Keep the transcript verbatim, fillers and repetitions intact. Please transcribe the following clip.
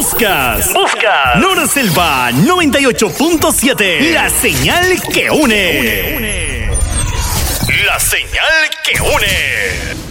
Buscas. Buscas. Norselva noventa y ocho punto siete. La señal que une. La señal que une.